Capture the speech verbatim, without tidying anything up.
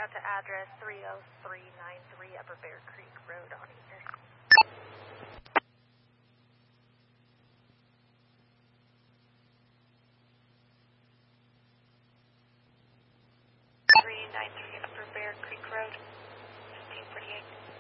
out to address three oh three nine three Upper Bear Creek Road on Easter. three nine three Upper Bear Creek Road, fifteen forty-eight.